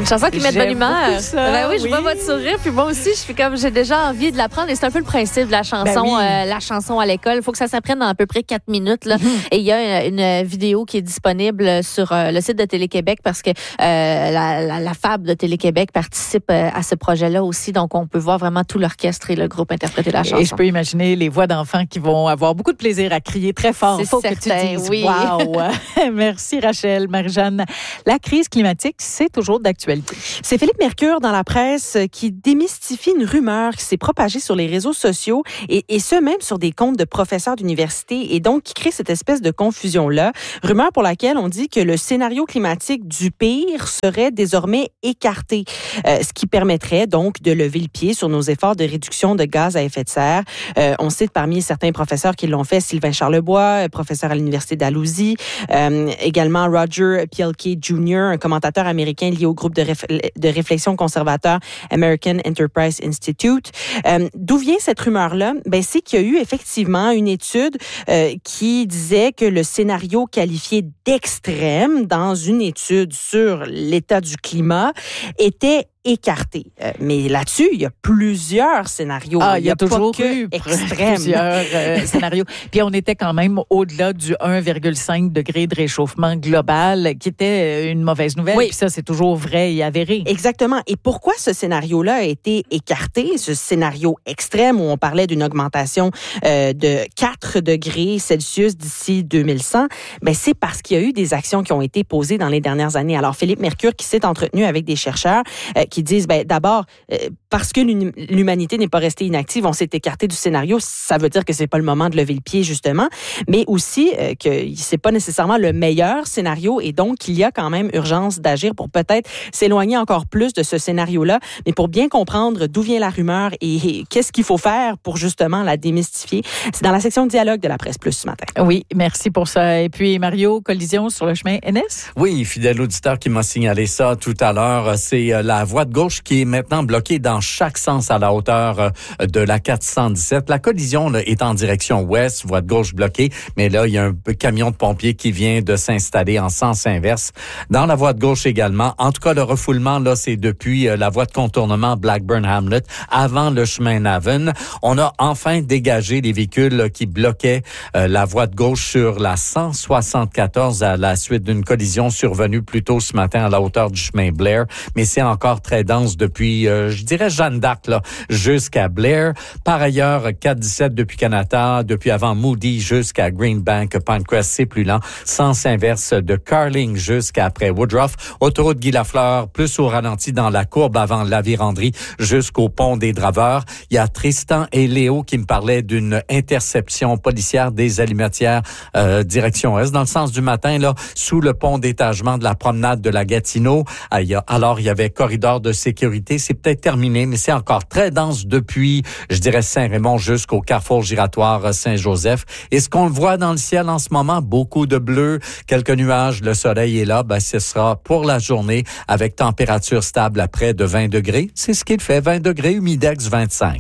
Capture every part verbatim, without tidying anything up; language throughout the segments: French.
Une chanson qui met de bonne humeur. Ça, ben oui, je oui. vois votre sourire, puis moi aussi, je suis comme, j'ai déjà envie de l'apprendre. Et c'est un peu le principe de la chanson, Ben oui. euh, la chanson à l'école. Il faut que ça s'apprenne dans à peu près quatre minutes. Là. Mm-hmm. Et il y a une, une vidéo qui est disponible sur euh, le site de Télé-Québec parce que euh, la, la, la F A B de Télé-Québec participe euh, à ce projet-là aussi. Donc, on peut voir vraiment tout l'orchestre et le groupe interpréter la chanson. Et je peux imaginer les voix d'enfants qui vont avoir beaucoup de plaisir à crier très fort. C'est faut certain, que tu dises oui. wow. Merci Rachel, Marie-Jeanne. La crise climatique, c'est toujours d'actualité. C'est Philippe Mercure dans la presse qui démystifie une rumeur qui s'est propagée sur les réseaux sociaux et, et ce même sur des comptes de professeurs d'université et donc qui crée cette espèce de confusion-là. Rumeur pour laquelle on dit que le scénario climatique du pire serait désormais écarté, euh, ce qui permettrait donc de lever le pied sur nos efforts de réduction de gaz à effet de serre. Euh, on cite parmi certains professeurs qui l'ont fait Sylvain Charlebois, professeur à l'Université d'Alousie, euh, également Roger Pielke junior, un commentateur américain lié au groupe de, réf- de réflexion conservateur American Enterprise Institute. Euh, d'où vient cette rumeur-là? Ben, c'est qu'il y a eu effectivement une étude euh, qui disait que le scénario qualifié d'extrême dans une étude sur l'état du climat était écarté. Euh, mais là-dessus, il y a plusieurs scénarios. Ah, il y a, y a toujours pas que eu extrême. plusieurs euh, scénarios. Puis on était quand même au-delà du un virgule cinq degré de réchauffement global, qui était une mauvaise nouvelle. Oui. Puis ça, c'est toujours vrai et avéré. Exactement. Et pourquoi ce scénario-là a été écarté, ce scénario extrême où on parlait d'une augmentation euh, de quatre degrés Celsius d'ici deux mille cent? Ben, c'est parce qu'il y a eu des actions qui ont été posées dans les dernières années. Alors, Philippe Mercure, qui s'est entretenu avec des chercheurs euh, qui disent, ben, d'abord, euh, parce que l'humanité n'est pas restée inactive, on s'est écarté du scénario, ça veut dire que c'est pas le moment de lever le pied, justement, mais aussi euh, que c'est pas nécessairement le meilleur scénario et donc il y a quand même urgence d'agir pour peut-être s'éloigner encore plus de ce scénario-là, mais pour bien comprendre d'où vient la rumeur et, et qu'est-ce qu'il faut faire pour justement la démystifier. C'est dans la section dialogue de la Presse Plus ce matin. Oui, merci pour ça. Et puis, Mario, collision sur le chemin N S? Oui, fidèle auditeur qui m'a signalé ça tout à l'heure, c'est la voie de gauche qui est maintenant bloquée dans chaque sens à la hauteur de la quatre cent dix-sept. La collision là, est en direction ouest, voie de gauche bloquée, mais là, il y a un camion de pompiers qui vient de s'installer en sens inverse. Dans la voie de gauche également, en tout cas, le refoulement, là, c'est depuis la voie de contournement Blackburn-Hamlet, avant le chemin Navan. On a enfin dégagé les véhicules qui bloquaient euh, la voie de gauche sur la cent soixante-quatorze à la suite d'une collision survenue plus tôt ce matin à la hauteur du chemin Blair, mais c'est encore très dense depuis, euh, je dirais, Jeanne d'Arc, là, jusqu'à Blair. Par ailleurs, quatre dix-sept depuis Canada, depuis avant Moody jusqu'à Greenbank, Pinecrest, c'est plus lent. Sens inverse de Carling jusqu'à après Woodruff. Autoroute Guy Lafleur, plus au ralenti dans la courbe avant la Vérandrie jusqu'au pont des Draveurs. Il y a Tristan et Léo qui me parlaient d'une interception policière des Alimentières euh, direction Est, dans le sens du matin, là, sous le pont d'étagement de la promenade de la Gatineau. Alors, il y avait corridor de sécurité. C'est peut-être terminé, mais c'est encore très dense depuis, je dirais, Saint-Raymond jusqu'au carrefour giratoire Saint-Joseph. Et ce qu'on voit dans le ciel en ce moment, beaucoup de bleu, quelques nuages, le soleil est là, ben, ce sera pour la journée avec température stable à près de vingt degrés. C'est ce qu'il fait, vingt degrés, humidex vingt-cinq.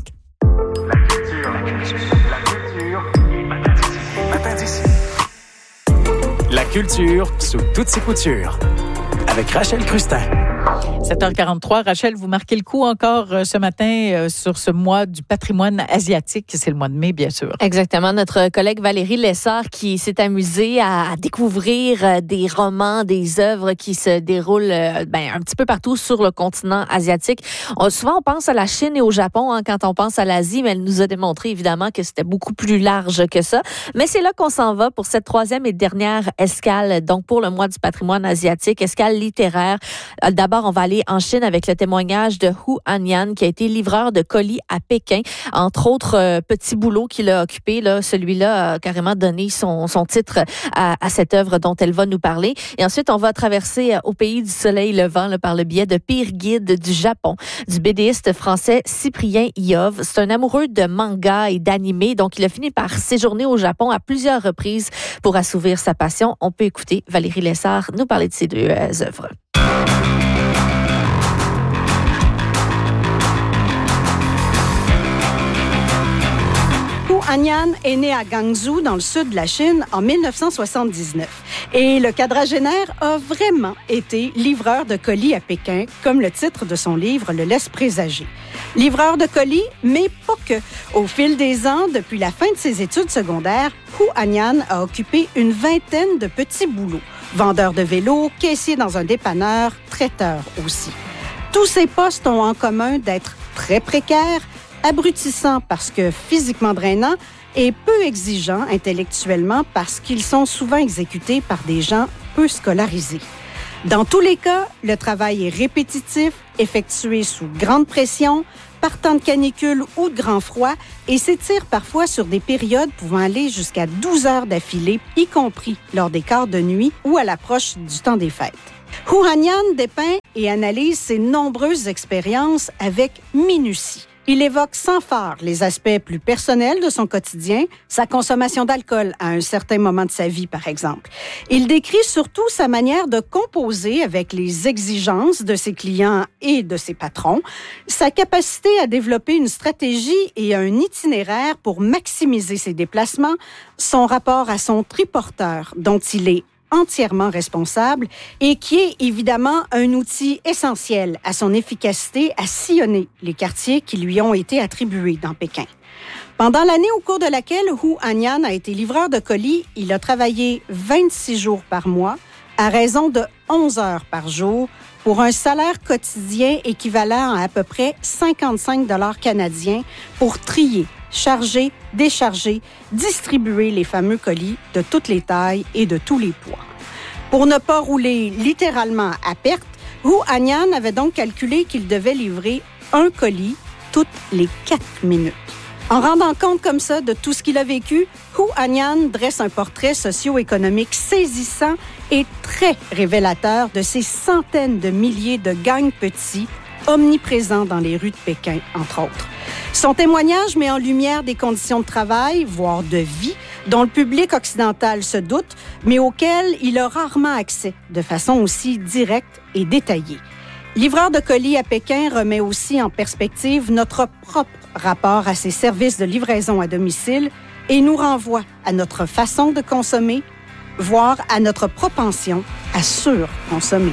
La culture sous toutes ses coutures. Avec Rachel Crustin. sept heures quarante-trois. Rachel, vous marquez le coup encore euh, ce matin euh, sur ce mois du patrimoine asiatique. C'est le mois de mai, bien sûr. Exactement. Notre collègue Valérie Lessard qui s'est amusée à, à découvrir euh, des romans, des œuvres qui se déroulent euh, ben, un petit peu partout sur le continent asiatique. On, souvent, on pense à la Chine et au Japon hein, quand on pense à l'Asie, mais elle nous a démontré évidemment que c'était beaucoup plus large que ça. Mais c'est là qu'on s'en va pour cette troisième et dernière escale, donc pour le mois du patrimoine asiatique, escale littéraire. D'abord, on va aller en Chine avec le témoignage de Hu Hanyan, qui a été livreur de colis à Pékin. Entre autres euh, petits boulots qu'il a occupés, là, celui-là a carrément donné son, son titre à, à cette œuvre dont elle va nous parler. Et ensuite, on va traverser euh, au pays du soleil levant là, par le biais de Pire Guide du Japon, du bédéiste français Cyprien Iov. C'est un amoureux de manga et d'anime, donc il a fini par séjourner au Japon à plusieurs reprises pour assouvir sa passion. On peut écouter Valérie Lessard nous parler de ces deux euh, œuvres. Hanian est né à Guangzhou, dans le sud de la Chine, en dix-neuf cent soixante-dix-neuf. Et le quadragénaire a vraiment été livreur de colis à Pékin, comme le titre de son livre le laisse présager. Livreur de colis, mais pas que. Au fil des ans, depuis la fin de ses études secondaires, Hu Hanian a occupé une vingtaine de petits boulots. Vendeur de vélo, caissier dans un dépanneur, traiteur aussi. Tous ces postes ont en commun d'être très précaires, abrutissants parce que physiquement drainants et peu exigeants intellectuellement parce qu'ils sont souvent exécutés par des gens peu scolarisés. Dans tous les cas, le travail est répétitif, effectué sous grande pression, par temps de canicule ou de grand froid et s'étire parfois sur des périodes pouvant aller jusqu'à douze heures d'affilée, y compris lors des quarts de nuit ou à l'approche du temps des fêtes. Hu Hanian dépeint et analyse ses nombreuses expériences avec minutie. Il évoque sans phare les aspects plus personnels de son quotidien, sa consommation d'alcool à un certain moment de sa vie, par exemple. Il décrit surtout sa manière de composer avec les exigences de ses clients et de ses patrons, sa capacité à développer une stratégie et un itinéraire pour maximiser ses déplacements, son rapport à son triporteur, dont il est entièrement responsable et qui est évidemment un outil essentiel à son efficacité à sillonner les quartiers qui lui ont été attribués dans Pékin. Pendant l'année au cours de laquelle Hu Hanian a été livreur de colis, il a travaillé vingt-six jours par mois à raison de onze heures par jour pour un salaire quotidien équivalent à à peu près cinquante-cinq dollars canadiens pour trier, charger, décharger, distribuer les fameux colis de toutes les tailles et de tous les poids. Pour ne pas rouler littéralement à perte, Hu Hanian avait donc calculé qu'il devait livrer un colis toutes les quatre minutes. En rendant compte comme ça de tout ce qu'il a vécu, Hu Hanian dresse un portrait socio-économique saisissant et très révélateur de ces centaines de milliers de gangs petits omniprésents dans les rues de Pékin, entre autres. Son témoignage met en lumière des conditions de travail, voire de vie, dont le public occidental se doute, mais auxquelles il a rarement accès de façon aussi directe et détaillée. Livreur de colis à Pékin remet aussi en perspective notre propre rapport à ces services de livraison à domicile et nous renvoie à notre façon de consommer, voire à notre propension à surconsommer.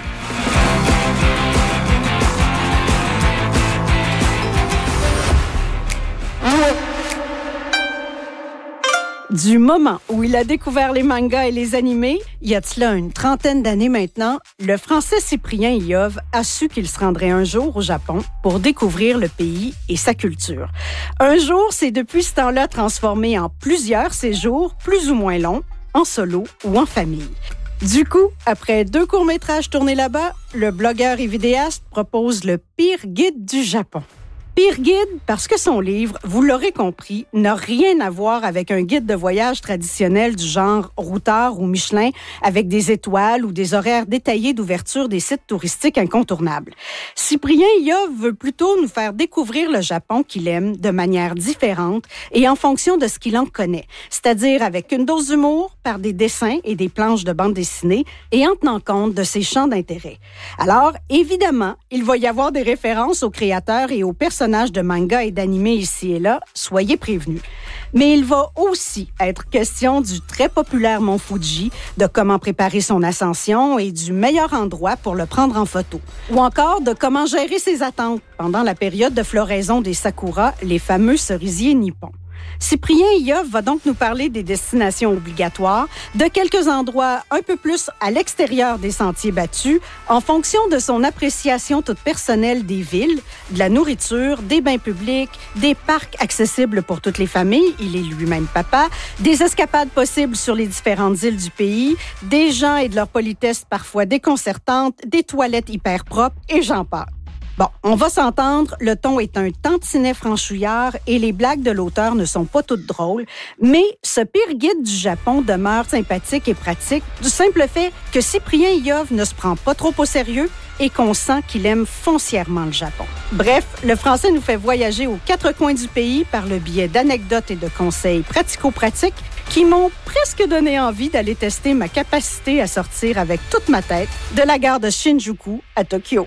Du moment où il a découvert les mangas et les animés, il y a de cela une trentaine d'années maintenant, le Français Cyprien Iov a su qu'il se rendrait un jour au Japon pour découvrir le pays et sa culture. Un jour, c'est depuis ce temps-là transformé en plusieurs séjours, plus ou moins longs, en solo ou en famille. Du coup, après deux courts-métrages tournés là-bas, le blogueur et vidéaste propose le pire guide du Japon. Pire guide parce que son livre, vous l'aurez compris, n'a rien à voir avec un guide de voyage traditionnel du genre Routeur ou Michelin avec des étoiles ou des horaires détaillés d'ouverture des sites touristiques incontournables. Cyprien Iov veut plutôt nous faire découvrir le Japon qu'il aime de manière différente et en fonction de ce qu'il en connaît, c'est-à-dire avec une dose d'humour, par des dessins et des planches de bande dessinée et en tenant compte de ses champs d'intérêt. Alors, évidemment, il va y avoir des références aux créateurs et aux personnages de manga et d'animé ici et là, soyez prévenus. Mais il va aussi être question du très populaire mont Fuji, de comment préparer son ascension et du meilleur endroit pour le prendre en photo. Ou encore de comment gérer ses attentes pendant la période de floraison des sakuras, les fameux cerisiers nippons. Cyprien Iov va donc nous parler des destinations obligatoires, de quelques endroits un peu plus à l'extérieur des sentiers battus, en fonction de son appréciation toute personnelle des villes, de la nourriture, des bains publics, des parcs accessibles pour toutes les familles, il est lui-même papa, des escapades possibles sur les différentes îles du pays, des gens et de leur politesse parfois déconcertante, des toilettes hyper propres et j'en passe. Bon, on va s'entendre, le ton est un tantinet franchouillard et les blagues de l'auteur ne sont pas toutes drôles, mais ce pire guide du Japon demeure sympathique et pratique du simple fait que Cyprien Iov ne se prend pas trop au sérieux et qu'on sent qu'il aime foncièrement le Japon. Bref, le français nous fait voyager aux quatre coins du pays par le biais d'anecdotes et de conseils pratico-pratiques qui m'ont presque donné envie d'aller tester ma capacité à sortir avec toute ma tête de la gare de Shinjuku à Tokyo.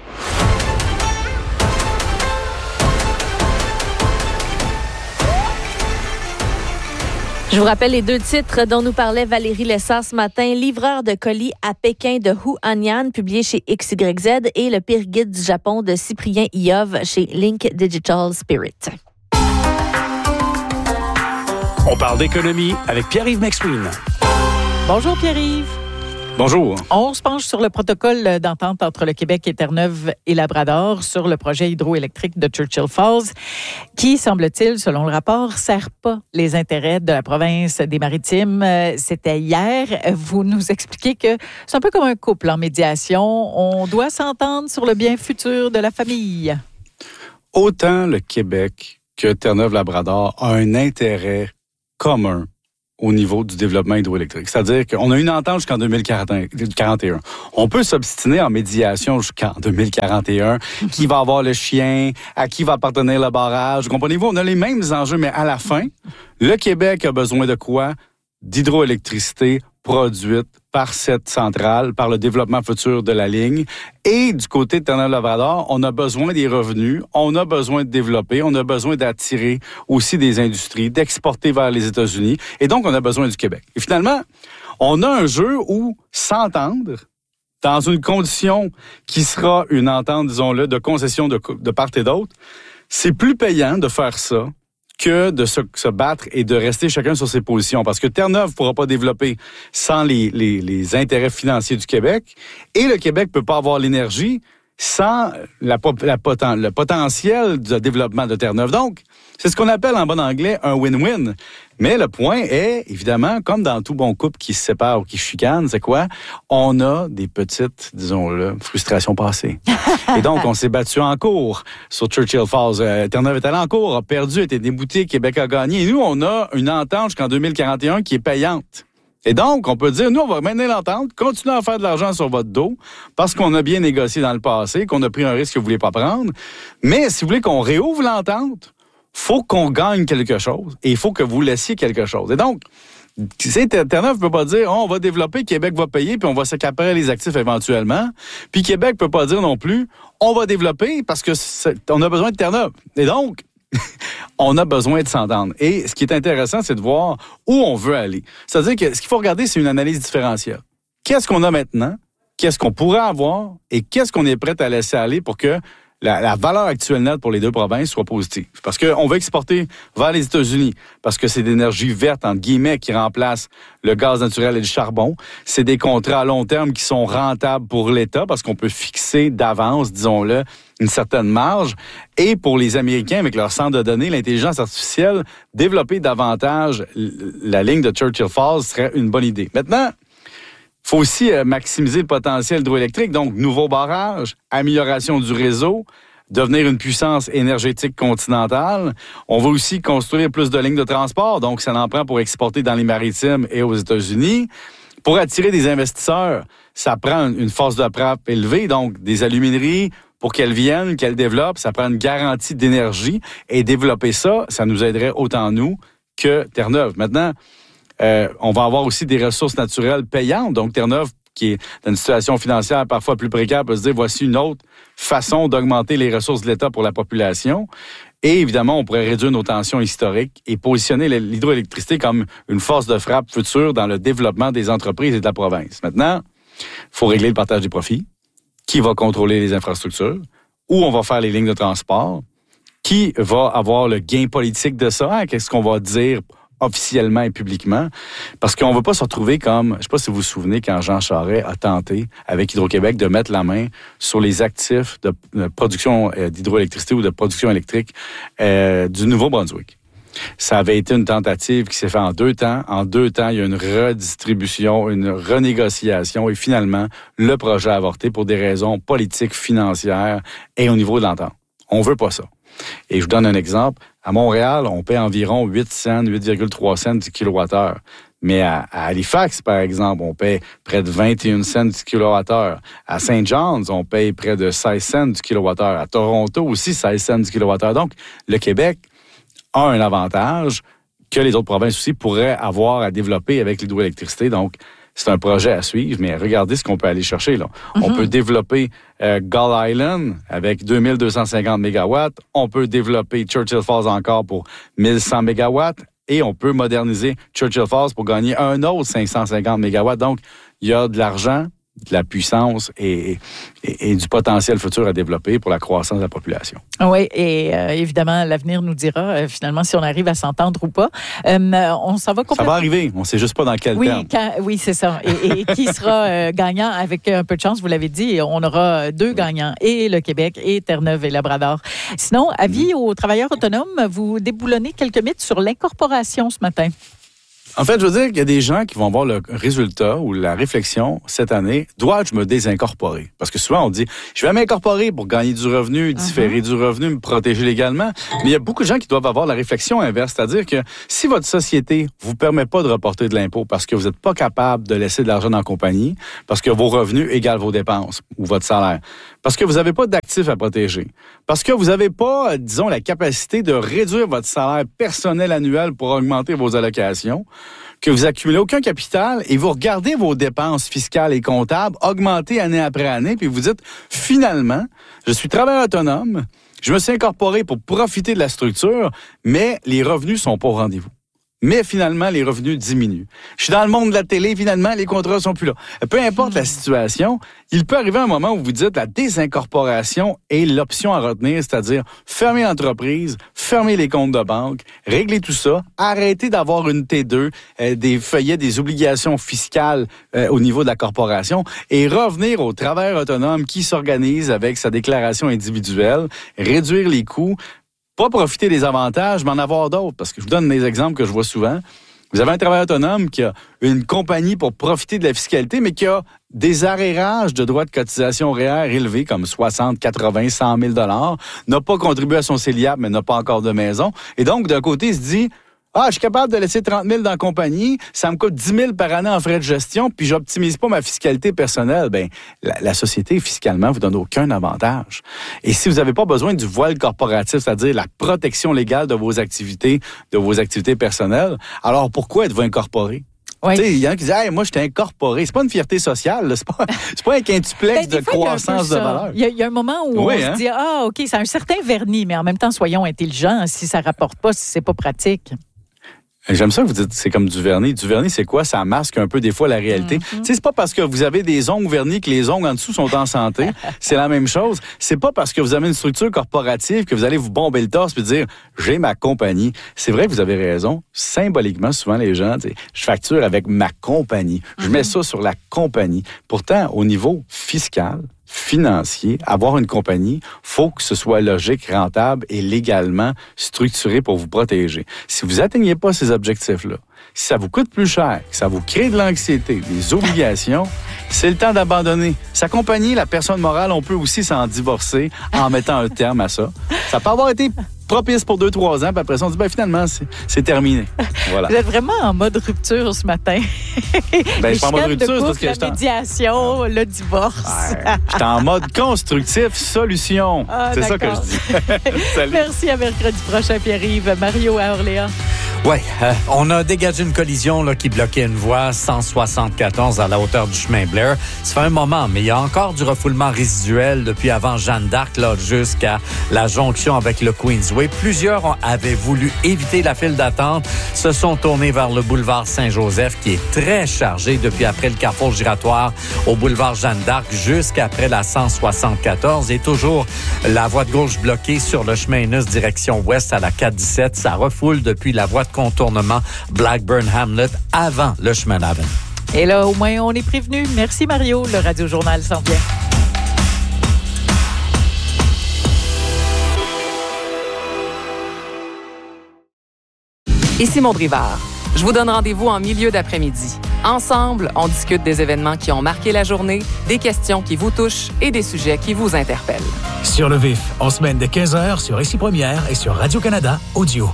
Je vous rappelle les deux titres dont nous parlait Valérie Lessard ce matin. Livreur de colis à Pékin de Hu Anyan, publié chez X Y Z, et Le pire guide du Japon de Cyprien Iov chez Link Digital Spirit. On parle d'économie avec Pierre-Yves McSween. Bonjour Pierre-Yves. Bonjour. On se penche sur le protocole d'entente entre le Québec et Terre-Neuve et Labrador sur le projet hydroélectrique de Churchill Falls qui, semble-t-il, selon le rapport, ne sert pas les intérêts de la province des Maritimes. C'était hier. Vous nous expliquez que c'est un peu comme un couple en médiation. On doit s'entendre sur le bien futur de la famille. Autant le Québec que Terre-Neuve-Labrador a un intérêt commun au niveau du développement hydroélectrique. C'est-à-dire qu'on a une entente jusqu'en deux mille quarante et un. On peut s'obstiner en médiation jusqu'en deux mille quarante et un. Qui va avoir le chien? À qui va appartenir le barrage? Comprenez-vous, on a les mêmes enjeux, mais à la fin, le Québec a besoin de quoi? D'hydroélectricité produite par cette centrale, par le développement futur de la ligne. Et du côté de Terre-Neuve-Labrador, on a besoin des revenus, on a besoin de développer, on a besoin d'attirer aussi des industries, d'exporter vers les États-Unis. Et donc, on a besoin du Québec. Et finalement, on a un jeu où s'entendre dans une condition qui sera une entente, disons-le, de concession de, de part et d'autre, c'est plus payant de faire ça que de se, se battre et de rester chacun sur ses positions. Parce que Terre-Neuve ne pourra pas développer sans les, les, les intérêts financiers du Québec et le Québec ne peut pas avoir l'énergie sans la, la poten, le potentiel de développement de Terre-Neuve. Donc, c'est ce qu'on appelle en bon anglais un win-win. Mais le point est, évidemment, comme dans tout bon couple qui se sépare ou qui chicane, c'est quoi? On a des petites, disons-le, frustrations passées. Et donc, on s'est battu en cours sur Churchill Falls. Euh, Terre-Neuve est allé en cours, a perdu, a été débouté, Québec a gagné. Et nous, on a une entente jusqu'en deux mille quarante et un qui est payante. Et donc, on peut dire, nous, on va maintenir l'entente, continuer à faire de l'argent sur votre dos, parce qu'on a bien négocié dans le passé, qu'on a pris un risque que vous ne voulez pas prendre. Mais si vous voulez qu'on réouvre l'entente, faut qu'on gagne quelque chose et il faut que vous laissiez quelque chose. Et donc, Terre-Neuve ne peut pas dire oh, on va développer, Québec va payer, puis on va s'accaparer les actifs éventuellement. Puis Québec ne peut pas dire non plus on va développer parce que on a besoin de Terre-Neuve. Et donc, on a besoin de s'entendre. Et ce qui est intéressant, c'est de voir où on veut aller. C'est-à-dire que ce qu'il faut regarder, c'est une analyse différentielle. Qu'est-ce qu'on a maintenant? Qu'est-ce qu'on pourrait avoir? Et qu'est-ce qu'on est prêt à laisser aller pour que La, la valeur actuelle nette pour les deux provinces soit positive. Parce qu'on veut exporter vers les États-Unis, parce que c'est d'énergie verte, entre guillemets, qui remplace le gaz naturel et le charbon. C'est des contrats à long terme qui sont rentables pour l'État, parce qu'on peut fixer d'avance, disons-le, une certaine marge. Et pour les Américains, avec leur centre de données, l'intelligence artificielle, développer davantage la ligne de Churchill Falls serait une bonne idée. Maintenant, il faut aussi euh, maximiser le potentiel hydroélectrique, donc nouveaux barrages, amélioration du réseau, devenir une puissance énergétique continentale. On va aussi construire plus de lignes de transport, donc ça en prend pour exporter dans les maritimes et aux États-Unis. Pour attirer des investisseurs, ça prend une force de frappe élevée, donc des alumineries, pour qu'elles viennent, qu'elles développent, ça prend une garantie d'énergie. Et développer ça, ça nous aiderait autant nous que Terre-Neuve. Maintenant, Euh, on va avoir aussi des ressources naturelles payantes. Donc, Terre-Neuve, qui est dans une situation financière parfois plus précaire, peut se dire, voici une autre façon d'augmenter les ressources de l'État pour la population. Et évidemment, on pourrait réduire nos tensions historiques et positionner l'hydroélectricité comme une force de frappe future dans le développement des entreprises et de la province. Maintenant, il faut régler le partage des profits. Qui va contrôler les infrastructures? Où on va faire les lignes de transport? Qui va avoir le gain politique de ça? Hein? Qu'est-ce qu'on va dire officiellement et publiquement, parce qu'on ne veut pas se retrouver comme, je ne sais pas si vous vous souvenez, quand Jean Charest a tenté, avec Hydro-Québec, de mettre la main sur les actifs de, de production euh, d'hydroélectricité ou de production électrique euh, du Nouveau-Brunswick. Ça avait été une tentative qui s'est faite en deux temps. En deux temps, il y a une redistribution, une renégociation, et finalement, le projet a avorté pour des raisons politiques, financières et au niveau de l'entente. On ne veut pas ça. Et je vous donne un exemple. À Montréal, on paie environ huit cents, huit virgule trois cents du kilowattheure. Mais à, à Halifax, par exemple, on paie près de vingt et un cents du kilowattheure. À Saint John's, on paye près de seize cents du kilowattheure. À Toronto aussi, seize cents du kilowattheure. Donc, le Québec a un avantage que les autres provinces aussi pourraient avoir à développer avec l'hydroélectricité. Donc, c'est un projet à suivre, mais regardez ce qu'on peut aller chercher, là. Mm-hmm. On peut développer euh, Gull Island avec deux mille deux cent cinquante mégawatts. On peut développer Churchill Falls encore pour mille cent mégawatts. et on peut moderniser Churchill Falls pour gagner un autre cinq cent cinquante mégawatts. Donc, il y a de l'argent, de la puissance et, et, et du potentiel futur à développer pour la croissance de la population. Oui, et euh, évidemment, l'avenir nous dira euh, finalement si on arrive à s'entendre ou pas. Euh, on s'en va complètement... Ça va arriver, on ne sait juste pas dans quel oui, terme. Quand, oui, c'est ça. Et, et qui sera euh, gagnant avec un peu de chance, vous l'avez dit, on aura deux gagnants, et le Québec, et Terre-Neuve et Labrador. Sinon, avis aux travailleurs autonomes, vous déboulonnez quelques mythes sur l'incorporation ce matin. En fait, je veux dire qu'il y a des gens qui vont voir le résultat ou la réflexion cette année, dois-je me désincorporer? Parce que souvent, on dit, je vais m'incorporer pour gagner du revenu, différer uh-huh. du revenu, me protéger légalement. Mais il y a beaucoup de gens qui doivent avoir la réflexion inverse, c'est-à-dire que si votre société vous permet pas de reporter de l'impôt parce que vous n'êtes pas capable de laisser de l'argent dans la compagnie, parce que vos revenus égalent vos dépenses ou votre salaire, parce que vous n'avez pas d'actifs à protéger, parce que vous n'avez pas, disons, la capacité de réduire votre salaire personnel annuel pour augmenter vos allocations, que vous accumulez aucun capital et vous regardez vos dépenses fiscales et comptables augmenter année après année, puis vous dites, finalement, je suis travailleur autonome, je me suis incorporé pour profiter de la structure, mais les revenus sont pas au rendez-vous. Mais finalement, les revenus diminuent. Je suis dans le monde de la télé, finalement, les contrats sont plus là. Peu importe mmh. la situation, il peut arriver un moment où vous dites la désincorporation est l'option à retenir, c'est-à-dire fermer l'entreprise, fermer les comptes de banque, régler tout ça, arrêter d'avoir une T deux, euh, des feuillets, des obligations fiscales euh, au niveau de la corporation et revenir au travailleur autonome qui s'organise avec sa déclaration individuelle, réduire les coûts, pas profiter des avantages, mais en avoir d'autres. Parce que je vous donne des exemples que je vois souvent. Vous avez un travailleur autonome qui a une compagnie pour profiter de la fiscalité, mais qui a des arrérages de droits de cotisation R E E R élevés, comme soixante, quatre-vingts, cent mille dollars, n'a pas contribué à son C E L I A P, mais n'a pas encore de maison. Et donc, d'un côté, il se dit... Ah, je suis capable de laisser trente mille dans la compagnie, ça me coûte dix mille par année en frais de gestion, puis j'optimise pas ma fiscalité personnelle. Ben, la, la société, fiscalement, vous donne aucun avantage. Et si vous n'avez pas besoin du voile corporatif, c'est-à-dire la protection légale de vos activités, de vos activités personnelles, alors pourquoi êtes-vous incorporé? Oui. Il y en a qui disent hey, « moi, je t'ai incorporé ». C'est pas une fierté sociale, là. C'est pas, c'est pas un quintuplex ben, de croissance de valeur. Il y, a, il y a un moment où oui, on hein? se dit « Ah, OK, c'est un certain vernis, mais en même temps, soyons intelligents. Si ça rapporte pas, si c'est pas pratique. » J'aime ça que vous dites c'est comme du vernis. Du vernis, c'est quoi? Ça masque un peu des fois la réalité. Mm-hmm. Tu sais, c'est pas parce que vous avez des ongles vernis que les ongles en dessous sont en santé. C'est la même chose. C'est pas parce que vous avez une structure corporative que vous allez vous bomber le torse et dire j'ai ma compagnie. C'est vrai que vous avez raison. Symboliquement, souvent les gens, je facture avec ma compagnie. Je mm-hmm. mets ça sur la compagnie. Pourtant, au niveau fiscal, financier, avoir une compagnie, faut que ce soit logique, rentable et légalement structuré pour vous protéger. Si vous atteignez pas ces objectifs-là, si ça vous coûte plus cher, que ça vous crée de l'anxiété, des obligations, c'est le temps d'abandonner. Sa compagnie, la personne morale, on peut aussi s'en divorcer en mettant un terme à ça. Ça peut avoir été propice pour deux, trois ans, puis après ça, on dit, ben finalement, c'est, c'est terminé. Voilà. Vous êtes vraiment en mode rupture ce matin. Ben, je suis en mode rupture, couple, parce que la je médiation, le divorce. Ouais. J'étais en mode constructif, solution. Ah, c'est d'accord. Ça que je dis. Salut. Merci, à mercredi prochain, Pierre-Yves. Mario à Orléans. Oui, euh, on a dégagé une collision là, qui bloquait une voie cent soixante-quatorze à la hauteur du chemin Blair. Ça fait un moment, mais il y a encore du refoulement résiduel depuis avant Jeanne d'Arc là, jusqu'à la jonction avec le Queensway. Plusieurs avaient voulu éviter la file d'attente, se sont tournés vers le boulevard Saint-Joseph qui est très chargé depuis après le carrefour giratoire au boulevard Jeanne d'Arc jusqu'après la cent soixante-quatorze et toujours la voie de gauche bloquée sur le chemin Inus direction ouest à la quatre dix-sept. Ça refoule depuis la voie de contournement Blackburn-Hamlet avant le chemin Navan. Et là, au moins, on est prévenu. Merci, Mario. Le Radio-Journal s'en vient. Ici Maud Rivard. Je vous donne rendez-vous en milieu d'après-midi. Ensemble, on discute des événements qui ont marqué la journée, des questions qui vous touchent et des sujets qui vous interpellent. Sur le vif, en semaine de quinze heures sur Ici Première et sur Radio-Canada Audio.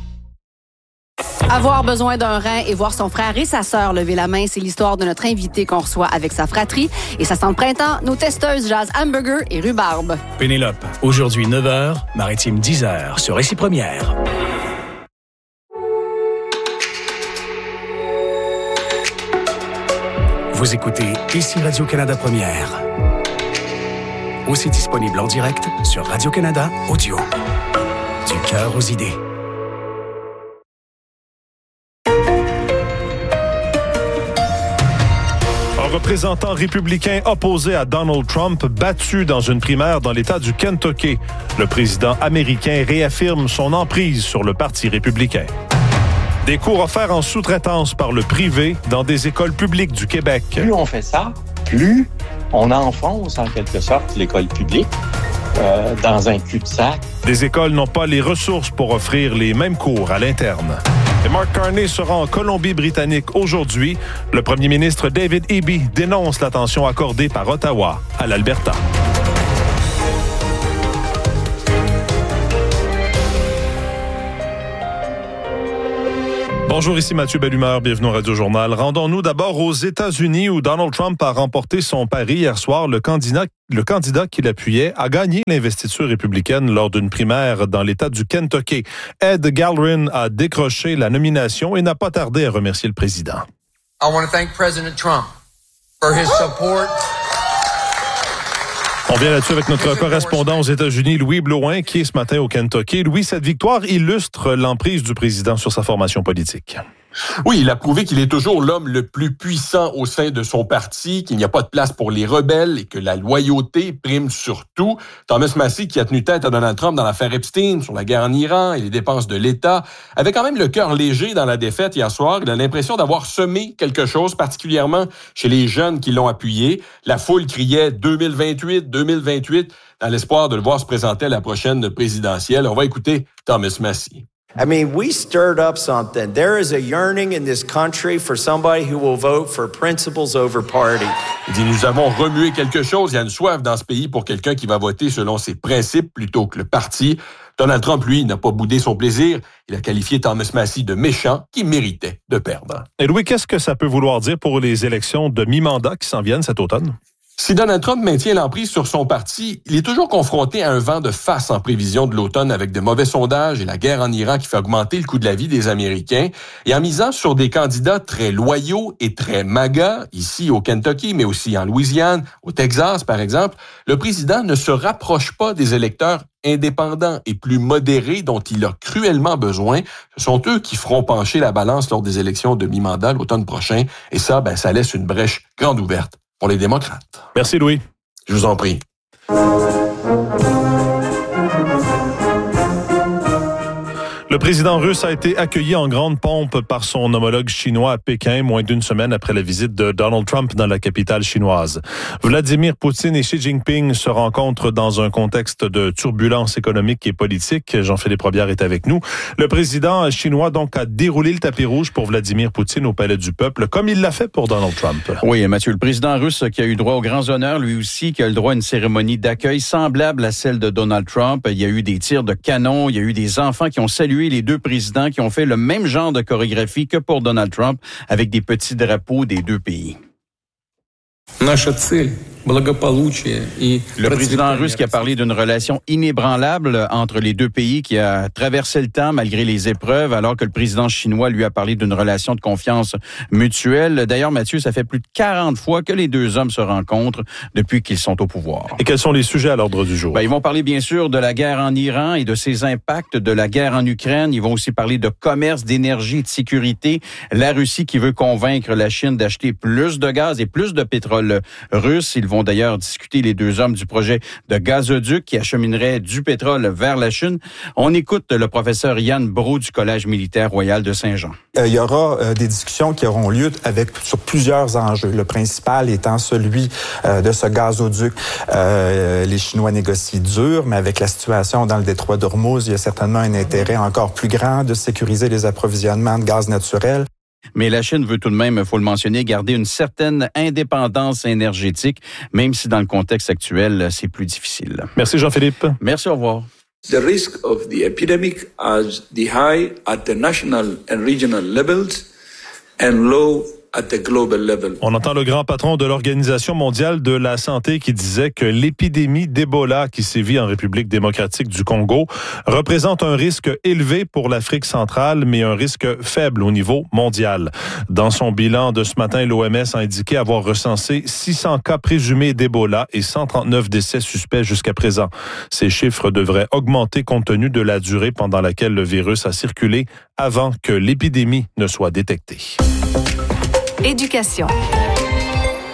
Avoir besoin d'un rein et voir son frère et sa sœur lever la main, c'est l'histoire de notre invité qu'on reçoit avec sa fratrie. Et ça sent le printemps, nos testeuses jazz hamburger et rhubarbe. Pénélope, aujourd'hui neuf heures, Maritime dix heures sur Ici Première. Vous écoutez Ici Radio-Canada Première. Aussi disponible en direct sur Radio-Canada Audio. Du cœur aux idées. représentant républicain opposé à Donald Trump battu dans une primaire dans l'État du Kentucky. Le président américain réaffirme son emprise sur le Parti républicain. Des cours offerts en sous-traitance par le privé dans des écoles publiques du Québec. Plus on fait ça, plus on enfonce en quelque sorte l'école publique euh, dans un cul-de-sac. Des écoles n'ont pas les ressources pour offrir les mêmes cours à l'interne. Et Mark Carney sera en Colombie-Britannique aujourd'hui. Le premier ministre David Eby dénonce l'attention accordée par Ottawa à l'Alberta. Bonjour, ici Mathieu Bellumeur, bienvenue au Radio Journal. Rendons-nous d'abord aux États-Unis où Donald Trump a remporté son pari hier soir. Le candidat, le candidat qu'il appuyait a gagné l'investiture républicaine lors d'une primaire dans l'État du Kentucky. Ed Galrin a décroché la nomination et n'a pas tardé à remercier le président. I want to thank President Trump for his support. On vient là-dessus avec notre correspondant aux États-Unis, Louis Blouin, qui est ce matin au Kentucky. Louis, cette victoire illustre l'emprise du président sur sa formation politique. Oui, il a prouvé qu'il est toujours l'homme le plus puissant au sein de son parti, qu'il n'y a pas de place pour les rebelles et que la loyauté prime sur tout. Thomas Massie, qui a tenu tête à Donald Trump dans l'affaire Epstein, sur la guerre en Iran et les dépenses de l'État, avait quand même le cœur léger dans la défaite hier soir. Il a l'impression d'avoir semé quelque chose, particulièrement chez les jeunes qui l'ont appuyé. La foule criait deux mille vingt-huit, deux mille vingt-huit, dans l'espoir de le voir se présenter à la prochaine présidentielle. On va écouter Thomas Massie. I mean, we stirred up something. There is a yearning in this country for somebody who will vote for principles over party. Il dit, nous avons remué quelque chose. Il y a une soif dans ce pays pour quelqu'un qui va voter selon ses principes plutôt que le parti. Donald Trump, lui, n'a pas boudé son plaisir. Il a qualifié Thomas Massie de méchant qui méritait de perdre. Et Louis, qu'est-ce que ça peut vouloir dire pour les élections de mi-mandat qui s'en viennent cet automne? Si Donald Trump maintient l'emprise sur son parti, il est toujours confronté à un vent de face en prévision de l'automne avec de mauvais sondages et la guerre en Iran qui fait augmenter le coût de la vie des Américains. Et en misant sur des candidats très loyaux et très MAGA, ici au Kentucky, mais aussi en Louisiane, au Texas par exemple, le président ne se rapproche pas des électeurs indépendants et plus modérés dont il a cruellement besoin. Ce sont eux qui feront pencher la balance lors des élections de mi-mandat l'automne prochain. Et ça, ben, ça laisse une brèche grande ouverte pour les démocrates. Merci, Louis. Je vous en prie. Le président russe a été accueilli en grande pompe par son homologue chinois à Pékin, moins d'une semaine après la visite de Donald Trump dans la capitale chinoise. Vladimir Poutine et Xi Jinping se rencontrent dans un contexte de turbulence économique et politique. Jean-Philippe Robillard est avec nous. Le président chinois donc a déroulé le tapis rouge pour Vladimir Poutine au Palais du Peuple, comme il l'a fait pour Donald Trump. Oui, Mathieu, le président russe qui a eu droit aux grands honneurs, lui aussi, qui a eu le droit à une cérémonie d'accueil semblable à celle de Donald Trump. Il y a eu des tirs de canon, il y a eu des enfants qui ont salué les deux présidents qui ont fait le même genre de chorégraphie que pour Donald Trump avec des petits drapeaux des deux pays. Le président russe qui a parlé d'une relation inébranlable entre les deux pays qui a traversé le temps malgré les épreuves, alors que le président chinois lui a parlé d'une relation de confiance mutuelle. D'ailleurs, Mathieu, ça fait plus de quarante fois que les deux hommes se rencontrent depuis qu'ils sont au pouvoir. Et quels sont les sujets à l'ordre du jour? Ben, ils vont parler bien sûr de la guerre en Iran et de ses impacts, de la guerre en Ukraine. Ils vont aussi parler de commerce, d'énergie et de sécurité. La Russie qui veut convaincre la Chine d'acheter plus de gaz et plus de pétrole russe. Ils vont d'ailleurs discuter, les deux hommes, du projet de gazoduc qui acheminerait du pétrole vers la Chine. On écoute le professeur Yann Brault du Collège militaire royal de Saint-Jean. Euh, il y aura euh, des discussions qui auront lieu avec sur plusieurs enjeux. Le principal étant celui euh, de ce gazoduc. Euh, les Chinois négocient dur, mais avec la situation dans le détroit d'Ormuz, il y a certainement un intérêt encore plus grand de sécuriser les approvisionnements de gaz naturel. Mais la Chine veut tout de même, il faut le mentionner, garder une certaine indépendance énergétique, même si dans le contexte actuel, c'est plus difficile. Merci Jean-Philippe. Merci, au revoir. The risk of the epidemic as the high at the national and regional levels and low at the global level. On entend le grand patron de l'Organisation mondiale de la santé qui disait que l'épidémie d'Ebola qui sévit en République démocratique du Congo représente un risque élevé pour l'Afrique centrale, mais un risque faible au niveau mondial. Dans son bilan de ce matin, l'O M S a indiqué avoir recensé six cents cas présumés d'Ebola et cent trente-neuf décès suspects jusqu'à présent. Ces chiffres devraient augmenter compte tenu de la durée pendant laquelle le virus a circulé avant que l'épidémie ne soit détectée. Éducation.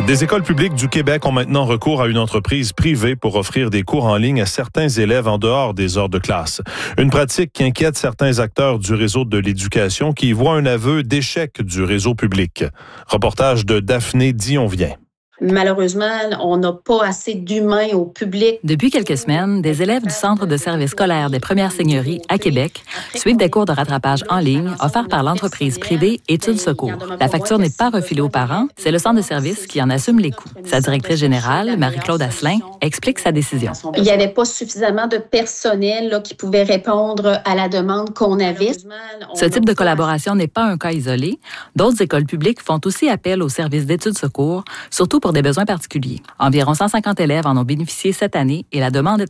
Des écoles publiques du Québec ont maintenant recours à une entreprise privée pour offrir des cours en ligne à certains élèves en dehors des heures de classe. Une pratique qui inquiète certains acteurs du réseau de l'éducation qui voient un aveu d'échec du réseau public. Reportage de Daphné Dionvien. Malheureusement, on n'a pas assez d'humains au public. Depuis quelques semaines, des élèves du Centre de services scolaires des Premières Seigneuries à Québec suivent des cours de rattrapage en ligne offerts par l'entreprise privée Études Secours. La facture n'est pas refilée aux parents, c'est le centre de services qui en assume les coûts. Sa directrice générale, Marie-Claude Asselin, explique sa décision. Il n'y avait pas suffisamment de personnel là, qui pouvait répondre à la demande qu'on avait. Ce type de collaboration n'est pas un cas isolé. D'autres écoles publiques font aussi appel aux services d'Études Secours, surtout pour pour des besoins particuliers. Environ cent cinquante élèves en ont bénéficié cette année et la demande est